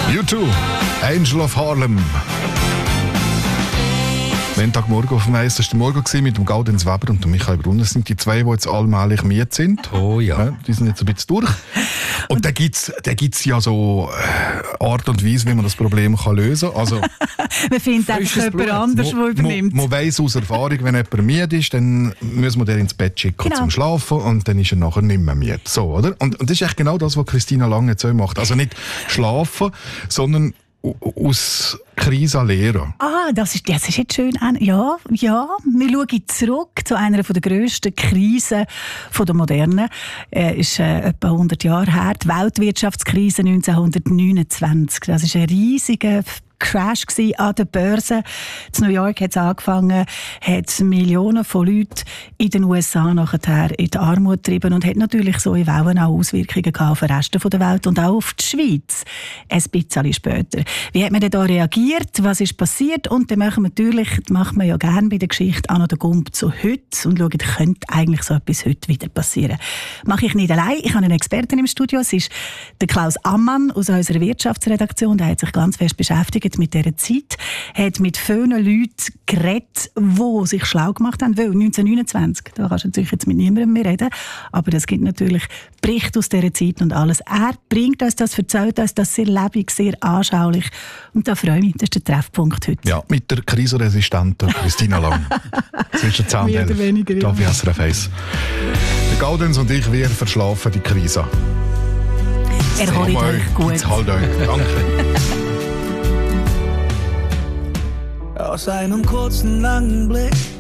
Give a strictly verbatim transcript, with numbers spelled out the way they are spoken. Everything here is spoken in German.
U zwei, Angel of Harlem. Montagmorgen auf dem Eis, das war der Morgen mit dem Gaudenz Weber und dem Michael Brunner. Das sind die zwei, die jetzt allmählich miet sind. Oh ja. ja. Die sind jetzt ein bisschen durch. Und da gibt es da gibt's ja so äh, Art und Weise, wie man das Problem kann lösen kann. Also, man findet einfach jemand anders, der übernimmt. Man, man weiss aus Erfahrung, wenn jemand müde ist, dann muss man den ins Bett schicken genau. zum Schlafen und dann ist er nachher nicht mehr müde. So, oder? Und, und das ist echt genau das, was Christina Lange jetzt macht. Also nicht schlafen, sondern aus Krise lernen. Ah, das ist, das ist jetzt schön. Ja, ja, wir schauen zurück zu einer der grössten Krisen der Moderne. Es äh, ist äh, etwa hundert Jahre her, die Weltwirtschaftskrise neunzehnhundertneunundzwanzig. Das ist ein riesiger Crash an der Börse. In New York hat es angefangen, hat Millionen von Leuten in den U S A nachher in die Armut getrieben und hat natürlich so in Wellen auch Auswirkungen auf den Rest der Welt und auch auf die Schweiz. Ein bisschen später. Wie hat man denn da reagiert? Was ist passiert? Und dann machen wir natürlich, das macht man ja gerne bei der Geschichte, auch noch den Gump zu heute und schauen, könnte eigentlich so etwas heute wieder passieren. Mache ich nicht allein. Ich habe einen Experten im Studio. Es ist der Klaus Ammann aus unserer Wirtschaftsredaktion. Der hat sich ganz fest beschäftigt mit dieser Zeit, hat mit vielen Leuten geredet, die sich schlau gemacht haben. Weil neunzehnhundertneunundzwanzig, da kannst du natürlich jetzt mit niemandem mehr reden, aber es gibt natürlich Berichte aus dieser Zeit und alles. Er bringt uns das, erzählt uns das sehr lebendig, sehr anschaulich. Und da freue ich mich, das ist der Treffpunkt heute. Ja, mit der krisenresistenten Christina Lang. Zwischen zehn und elf. Da auf S R F eins. Der Gaudenz und ich, wir verschlafen die Krise. Er holt euch gut. Jetzt halt euch. Danke. Aus einem kurzen, langen Blick